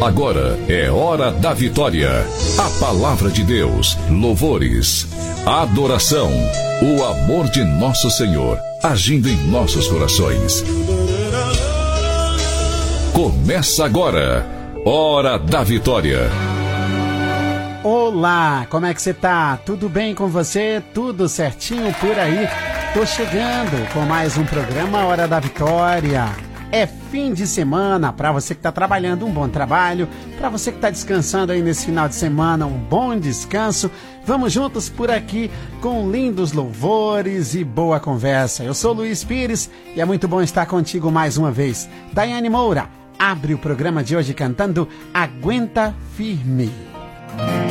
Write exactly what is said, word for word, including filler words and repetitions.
Agora é hora da vitória. A palavra de Deus, louvores, adoração, o amor de nosso Senhor agindo em nossos corações. Começa agora, Hora da Vitória. Olá, como é que você tá? Tudo bem com você? Tudo certinho por aí? Tô chegando com mais um programa Hora da Vitória. É fim de semana, para você que está trabalhando, um bom trabalho. Para você que está descansando aí nesse final de semana, um bom descanso. Vamos juntos por aqui com lindos louvores e boa conversa. Eu sou Luiz Pires e é muito bom estar contigo mais uma vez. Daiane Moura abre o programa de hoje cantando Aguenta Firme.